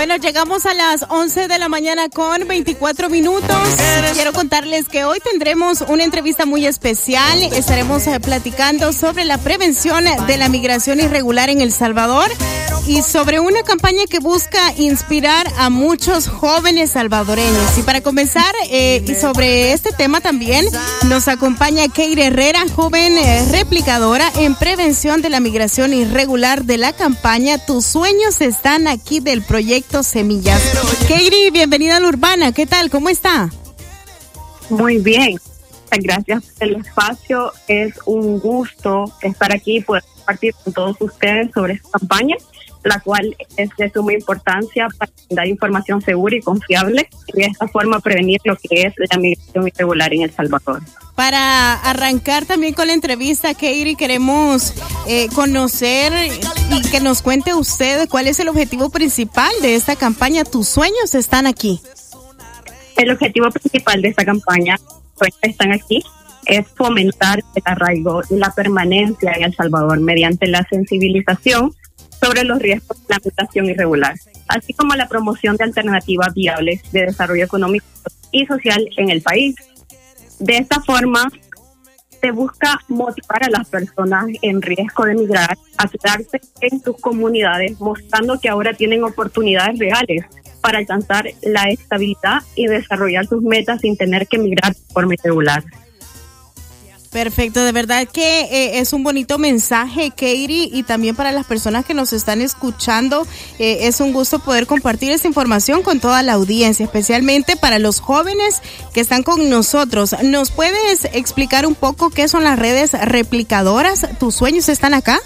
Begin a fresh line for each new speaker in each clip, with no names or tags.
Bueno, llegamos a las 11 de la mañana con 24 minutos. Quiero contarles que hoy tendremos una entrevista muy especial. Estaremos platicando sobre la prevención de la migración irregular en El Salvador y sobre una campaña que busca inspirar a muchos jóvenes salvadoreños. Y para comenzar, sobre este tema también nos acompaña Keiri Herrera, joven replicadora en prevención de la migración irregular de la campaña Tus sueños están aquí del proyecto Semillas. Keiri, bienvenida a La Urbana. ¿Qué tal? ¿Cómo está?
Muy bien. Gracias por el espacio. Es un gusto estar aquí y poder compartir con todos ustedes sobre esta campaña, la cual es de suma importancia para dar información segura y confiable y de esta forma prevenir lo que es la migración irregular en El Salvador.
Para arrancar también con la entrevista, Keiri, queremos conocer y que nos cuente usted cuál es el objetivo principal de esta campaña Tus sueños están aquí.
El objetivo principal de esta campaña, Sueños están aquí, es fomentar el arraigo y la permanencia en El Salvador mediante la sensibilización sobre los riesgos de la migración irregular, así como la promoción de alternativas viables de desarrollo económico y social en el país. De esta forma, se busca motivar a las personas en riesgo de migrar a quedarse en sus comunidades, mostrando que ahora tienen oportunidades reales para alcanzar la estabilidad y desarrollar sus metas sin tener que migrar de forma irregular.
Perfecto, de verdad que es un bonito mensaje, Keiri, y también para las personas que nos están escuchando, es un gusto poder compartir esta información con toda la audiencia, especialmente para los jóvenes que están con nosotros. ¿Nos puedes explicar un poco qué son las redes replicadoras? ¿Tus sueños están acá?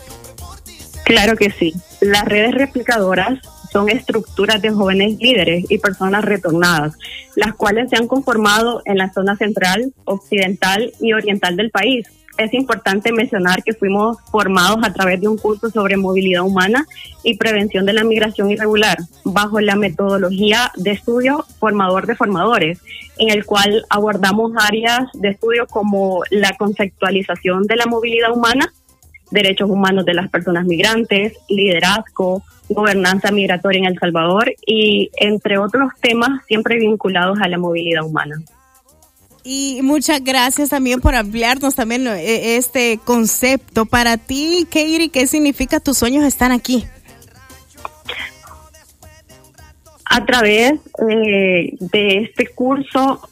Claro que sí. Las redes replicadoras son estructuras de jóvenes líderes y personas retornadas, las cuales se han conformado en la zona central, occidental y oriental del país. Es importante mencionar que fuimos formados a través de un curso sobre movilidad humana y prevención de la migración irregular, bajo la metodología de estudio formador de formadores, en el cual abordamos áreas de estudio como la conceptualización de la movilidad humana, derechos humanos de las personas migrantes, liderazgo, gobernanza migratoria en El Salvador y entre otros temas siempre vinculados a la movilidad humana.
Y muchas gracias también por ampliarnos también este concepto. Para ti, Keiri, ¿qué significa Tus sueños están aquí?
A través de este curso,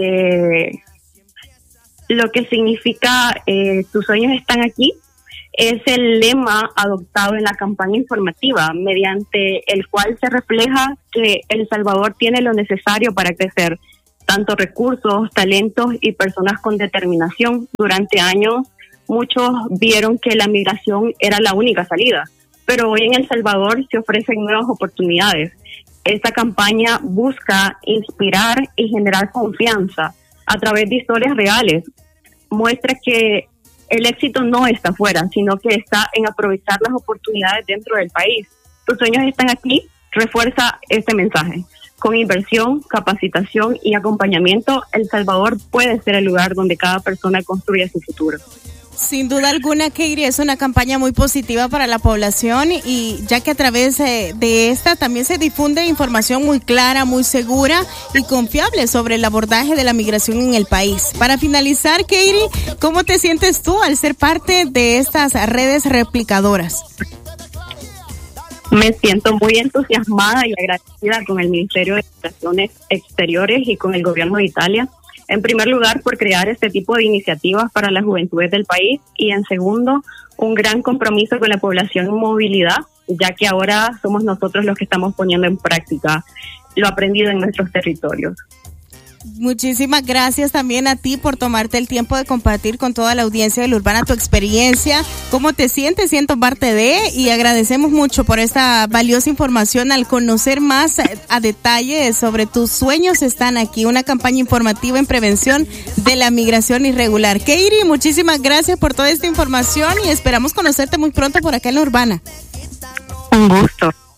lo que significa Tus sueños están aquí es el lema adoptado en la campaña informativa, mediante el cual se refleja que El Salvador tiene lo necesario para crecer, tanto recursos, talentos y personas con determinación. Durante años, muchos vieron que la migración era la única salida, pero hoy en El Salvador se ofrecen nuevas oportunidades. Esta campaña busca inspirar y generar confianza a través de historias reales. Muestra que el éxito no está afuera, sino que está en aprovechar las oportunidades dentro del país. Tus sueños están aquí, refuerza este mensaje. Con inversión, capacitación y acompañamiento, El Salvador puede ser el lugar donde cada persona construya su futuro.
Sin duda alguna, Keiri, es una campaña muy positiva para la población y ya que a través de esta también se difunde información muy clara, muy segura y confiable sobre el abordaje de la migración en el país. Para finalizar, Keiri, ¿cómo te sientes tú al ser parte de estas redes replicadoras?
Me siento muy entusiasmada y agradecida con el Ministerio de Relaciones Exteriores y con el Gobierno de Italia. En primer lugar, por crear este tipo de iniciativas para las juventudes del país y en segundo, un gran compromiso con la población en movilidad, ya que ahora somos nosotros los que estamos poniendo en práctica lo aprendido en nuestros territorios.
Muchísimas gracias también a ti por tomarte el tiempo de compartir con toda la audiencia de La Urbana tu experiencia, cómo te sientes siendo parte de, y agradecemos mucho por esta valiosa información al conocer más a detalle sobre Tus sueños están aquí, una campaña informativa en prevención de la migración irregular. Keiri, muchísimas gracias por toda esta información y esperamos conocerte muy pronto por acá en La Urbana.
Un gusto.